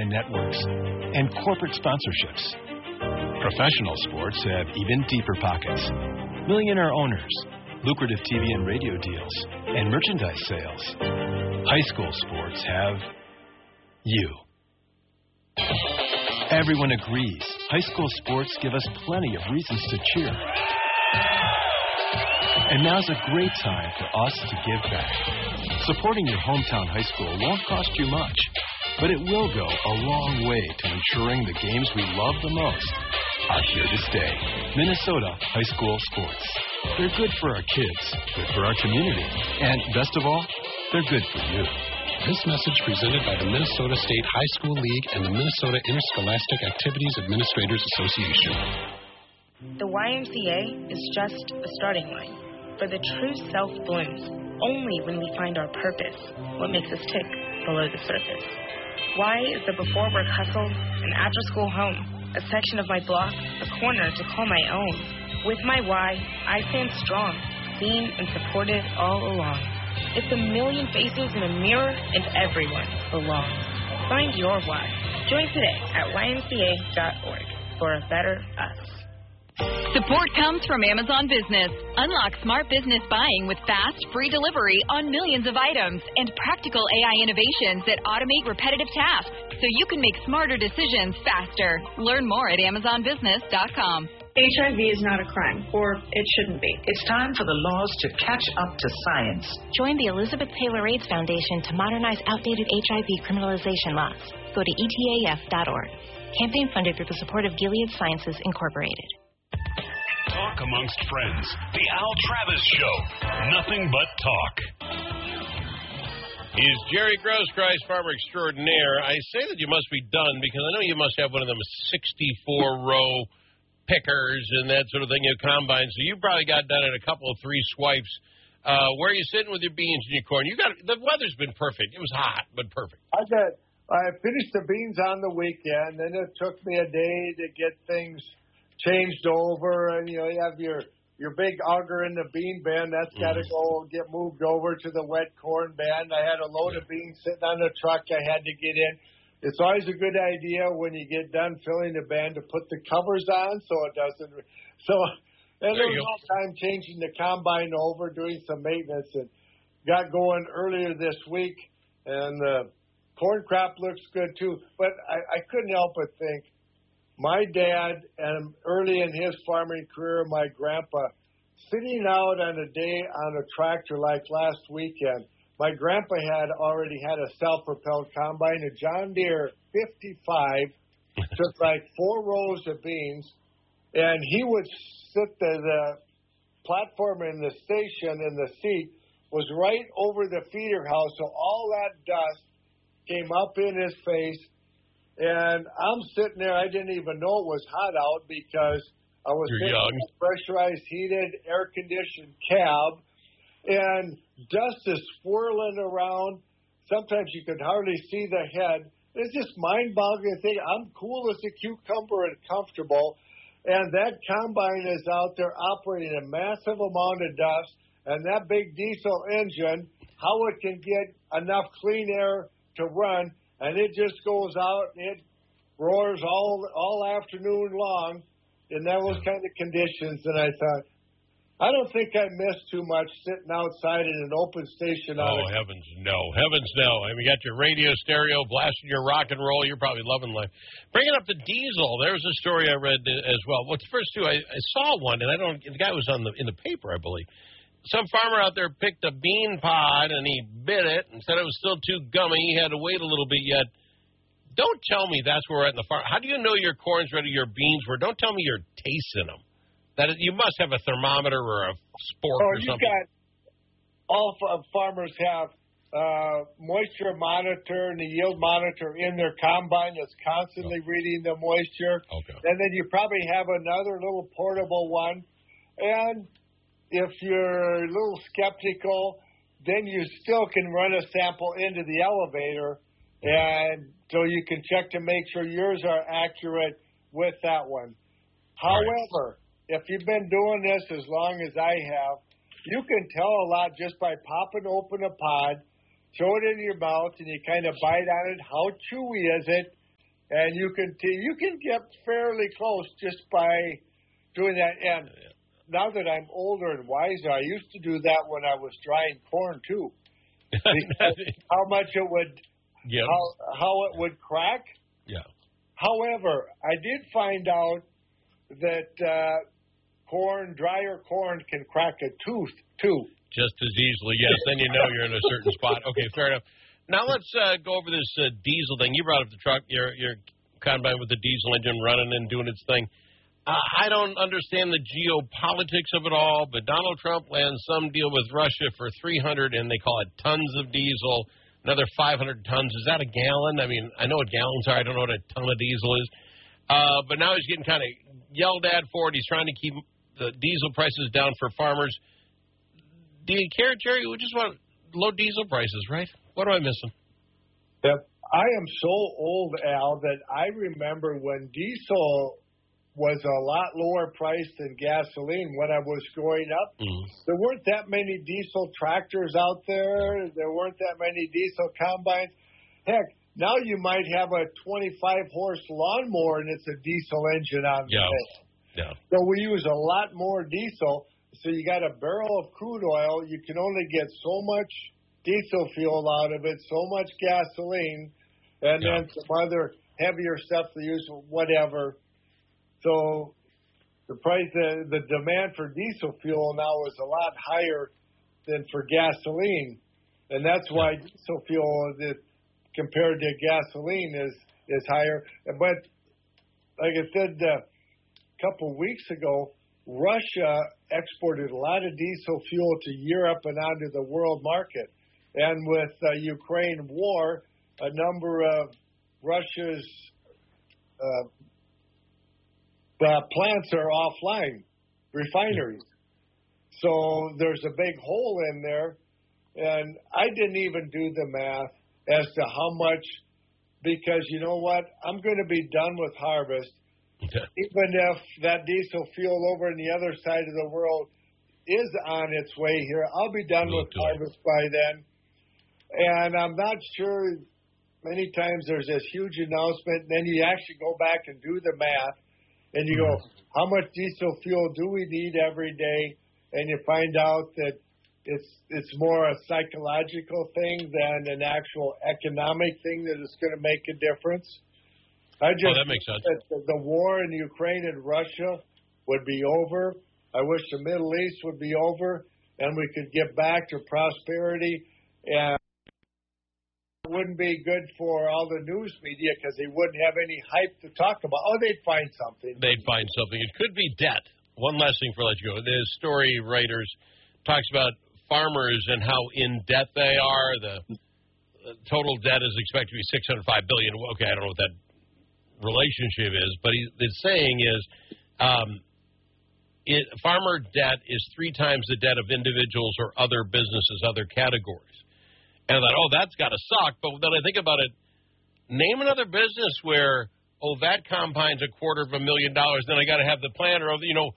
television networks, and corporate sponsorships. Professional sports have even deeper pockets. Millionaire owners, lucrative TV and radio deals, and merchandise sales. High school sports have you. Everyone agrees high school sports give us plenty of reasons to cheer. And now's a great time for us to give back. Supporting your hometown high school won't cost you much, but it will go a long way to ensuring the games we love the most are here to stay. Minnesota high school sports. They're good for our kids, good for our community, and best of all, they're good for you. This message presented by the Minnesota State High School League and the Minnesota Interscholastic Activities Administrators Association. The YMCA is just a starting line, for the true self blooms only when we find our purpose, what makes us tick below the surface. Y is the before work hustle, an after school home, a section of my block, a corner to call my own. With my Y, I stand strong, seen and supported all along. It's a million faces in a mirror and everyone belongs. Find your Y. Join today at ymca.org for a better us. Support comes from Amazon Business. Unlock smart business buying with fast, free delivery on millions of items and practical AI innovations that automate repetitive tasks so you can make smarter decisions faster. Learn more at amazonbusiness.com. HIV is not a crime, or it shouldn't be. It's time for the laws to catch up to science. Join the Elizabeth Taylor AIDS Foundation to modernize outdated HIV criminalization laws. Go to etaf.org. Campaign funded through the support of Gilead Sciences, Incorporated. Talk amongst friends. The Al Travis Show. Nothing but talk. He's Jerry Grosskreis, farmer extraordinaire. I say that you must be done because I know you must have one of them 64-row pickers and that sort of thing, combines. So you probably got done in a couple of 3 swipes. Where are you sitting with your beans and your corn? The weather's been perfect. It was hot, but perfect. I finished the beans on the weekend, and it took me a day to get things changed over. And you have your big auger in the bean bin. That's got to get moved over to the wet corn bin. I had a load of beans sitting on the truck I had to get in. It's always a good idea when you get done filling the bin to put the covers on so it doesn't. So and there was no time changing the combine over, doing some maintenance, and got going earlier this week. And the corn crop looks good too. But I couldn't help but think, my dad, and early in his farming career, my grandpa, sitting out on a day on a tractor like last weekend. My grandpa had already had a self-propelled combine, a John Deere 55, took like 4 rows of beans, and he would sit the platform in the station and the seat was right over the feeder house, so all that dust came up in his face, and I'm sitting there, I didn't even know it was hot out because I was sitting in a pressurized, heated, air-conditioned cab, and dust is swirling around. Sometimes you could hardly see the head. It's just mind-boggling thing. I'm cool as a cucumber and comfortable, and that combine is out there operating a massive amount of dust, and that big diesel engine, how it can get enough clean air to run, and it just goes out and it roars all afternoon long in those kind of conditions. And I thought, I don't think I missed too much sitting outside in an open station. Heavens no. Heavens no. I mean, you got your radio stereo blasting your rock and roll. You're probably loving life. Bringing up the diesel, there's a story I read as well. Well, first, too, I saw one, and the guy was in the paper, I believe. Some farmer out there picked a bean pod, and he bit it and said it was still too gummy. He had to wait a little bit yet. Don't tell me that's where we're at in the farm. How do you know your corn's ready, your beans were? Don't tell me you're tasting them. You must have a thermometer or a spork or something. All farmers have moisture monitor and the yield monitor in their combine that's constantly reading the moisture. Okay. And then you probably have another little portable one. And if you're a little skeptical, then you still can run a sample into the elevator, and so you can check to make sure yours are accurate with that one. However, if you've been doing this as long as I have, you can tell a lot just by popping open a pod, throw it in your mouth, and you kind of bite on it. How chewy is it? And you can get fairly close just by doing that. And now that I'm older and wiser, I used to do that when I was drying corn too. How much it would, how it would crack. Yeah. However, I did find out that drier corn can crack a tooth too. Just as easily, yes. Then you know you're in a certain spot. Okay, fair enough. Now let's go over this diesel thing. You brought up the truck, your combine with the diesel engine running and doing its thing. I don't understand the geopolitics of it all, but Donald Trump lands some deal with Russia for 300, and they call it tons of diesel, another 500 tons. Is that a gallon? I mean, I know what gallons are. I don't know what a ton of diesel is. But now he's getting kind of yelled at for it. He's trying to keep the diesel prices down for farmers. Do you care, Jerry? We just want low diesel prices, right? What am I missing? Yep. I am so old, Al, that I remember when diesel was a lot lower priced than gasoline when I was growing up. There weren't that many diesel tractors out there. There weren't that many diesel combines. Heck, now you might have a 25-horse lawnmower and it's a diesel engine on the head. Yeah. So we use a lot more diesel. So you got a barrel of crude oil. You can only get so much diesel fuel out of it, so much gasoline, and then some other heavier stuff to use, whatever. So the price, the demand for diesel fuel now is a lot higher than for gasoline, and that's why diesel fuel compared to gasoline is higher. But like I said a couple of weeks ago, Russia exported a lot of diesel fuel to Europe and onto the world market. And with the Ukraine war, a number of Russia's plants are offline, refineries. So there's a big hole in there. And I didn't even do the math as to how much, because you know what? I'm going to be done with harvest. Okay. Even if that diesel fuel over on the other side of the world is on its way here, I'll be done with harvest by then. And I'm not sure, many times there's this huge announcement, and then you actually go back and do the math, and you go, how much diesel fuel do we need every day? And you find out that it's more a psychological thing than an actual economic thing that is going to make a difference. I just that makes sense. That the war in Ukraine and Russia would be over. I wish the Middle East would be over, and we could get back to prosperity. And it wouldn't be good for all the news media because they wouldn't have any hype to talk about. Oh, they'd find something. They'd find something. It could be debt. One last thing before I let you go. The story writers talks about farmers and how in debt they are. The total debt is expected to be $605 billion. Okay, I don't know what that relationship is, but the saying is farmer debt is 3 times the debt of individuals or other businesses, other categories. And I thought, that's got to suck. But then I think about it, name another business where, that combine's $250,000, then I got to have the planter,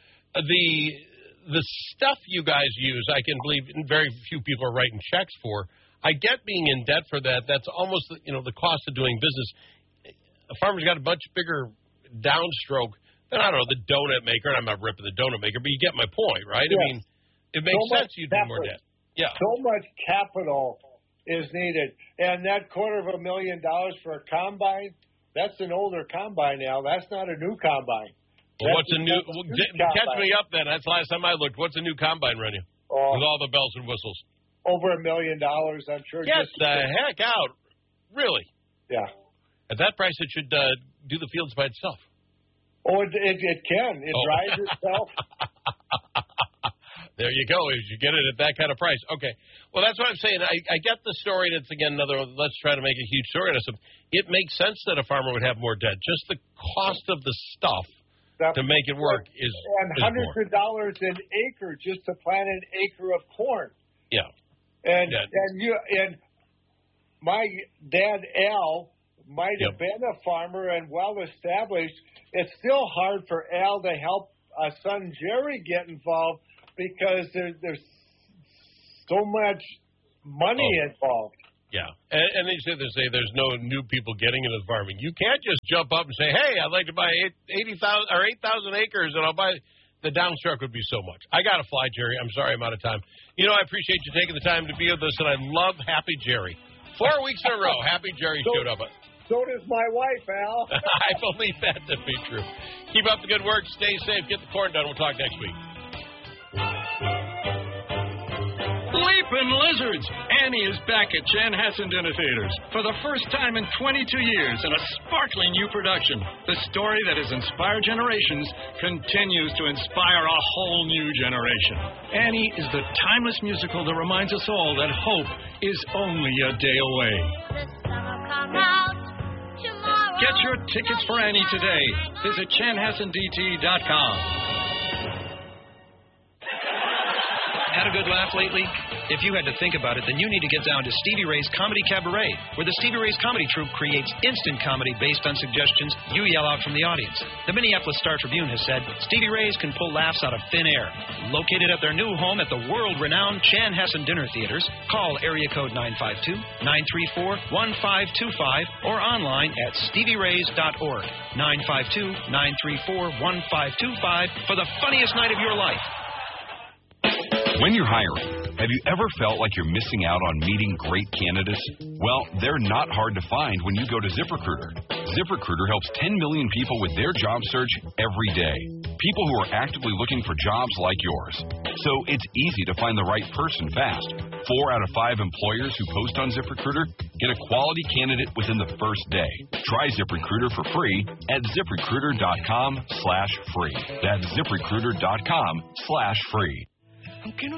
the stuff you guys use, I can believe very few people are writing checks for. I get being in debt for that. That's almost, the cost of doing business. A farmer's got a much bigger downstroke than, I don't know, the donut maker. And I'm not ripping the donut maker, but you get my point, right? Yes. I mean, it makes sense you'd do more debt. Yeah. So much capital is needed. And that $250,000 for a combine, that's an older combine now. That's not a new combine. Well, what's a new catch me up then. That's the last time I looked. What's a new combine run you? With all the bells and whistles. Over $1 million, I'm sure. Get the heck out. Really? Yeah. At that price, it should do the fields by itself. Oh, it can. It dries itself. There you go. You get it at that kind of price. Okay. Well, that's what I'm saying. I get the story, and it's, again, another, let's try to make a huge story out of something. It makes sense that a farmer would have more debt. Just the cost of the stuff to make it work is hundreds of dollars an acre just to plant an acre of corn. Yeah. And my dad, Al, might have been a farmer and well-established. It's still hard for Al to help son Jerry get involved because there's so much money involved. Yeah, and they say there's no new people getting into farming. You can't just jump up and say, "Hey, I'd like to buy 8,000 acres, and I'll buy." The downstroke would be so much. I got to fly, Jerry. I'm sorry I'm out of time. I appreciate you taking the time to be with us, and I love Happy Jerry. 4 weeks in a row, Happy Jerry showed up. So does my wife, Al. I believe that to be true. Keep up the good work. Stay safe. Get the corn done. We'll talk next week. Leapin' Lizards! Annie is back at Chanhassen Dinner Theaters for the first time in 22 years in a sparkling new production. The story that has inspired generations continues to inspire a whole new generation. Annie is the timeless musical that reminds us all that hope is only a day away. Get your tickets for Annie today. Visit ChanhassenDT.com. Had a good laugh lately? If you had to think about it, then you need to get down to Stevie Ray's Comedy Cabaret, where the Stevie Ray's Comedy Troupe creates instant comedy based on suggestions you yell out from the audience. The Minneapolis Star-Tribune has said Stevie Ray's can pull laughs out of thin air. Located at their new home at the world-renowned Chanhassen Dinner Theaters, call area code 952-934-1525 or online at stevierays.org. 952-934-1525 for the funniest night of your life. When you're hiring, have you ever felt like you're missing out on meeting great candidates? Well, they're not hard to find when you go to ZipRecruiter. ZipRecruiter helps 10 million people with their job search every day. People who are actively looking for jobs like yours. So it's easy to find the right person fast. 4 out of 5 employers who post on ZipRecruiter get a quality candidate within the first day. Try ZipRecruiter for free at ZipRecruiter.com/free. That's ZipRecruiter.com/free. Aunque no